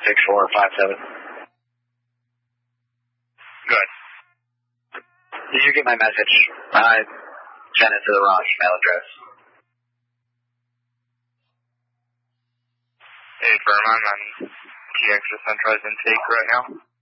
6457. Good. Did you get my message? I sent it to the wrong email address. Hey, firm, I'm on TX Centralized Intake right now.